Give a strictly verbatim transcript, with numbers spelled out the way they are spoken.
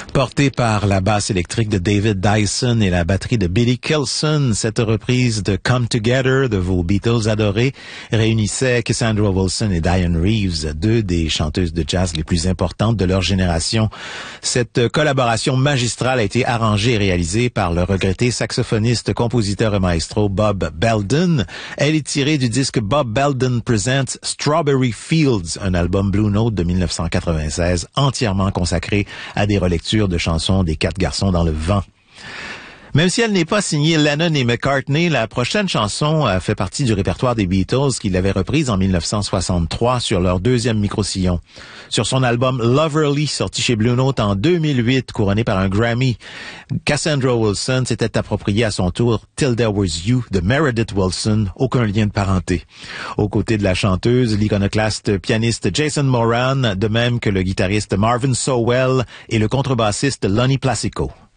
Portée par la basse électrique de David Dyson et la batterie de Billy Kilson, cette reprise de Come Together de vos Beatles adorés réunissait Cassandra Wilson et Diane Reeves, deux des chanteuses de jazz les plus importantes de leur génération. Cette collaboration magistrale a été arrangée et réalisée par le regretté saxophoniste, compositeur et maestro Bob Belden. Elle est tirée du disque Bob Belden Presents Strawberry Fields, un album Blue Note de dix-neuf cent quatre-vingt-seize entièrement consacré à des relectures de chansons des Quatre garçons dans le vent. Même si elle n'est pas signée Lennon et McCartney, la prochaine chanson a fait partie du répertoire des Beatles qui l'avaient reprise en dix-neuf cent soixante-trois sur leur deuxième micro-sillon. Sur son album Loverly, sorti chez Blue Note en deux mille huit, couronné par un Grammy, Cassandra Wilson s'était approprié à son tour Till There Was You de Meredith Wilson, aucun lien de parenté. Aux côtés de la chanteuse, l'iconoclaste pianiste Jason Moran, de même que le guitariste Marvin Sowell et le contrebassiste Lonnie Placico.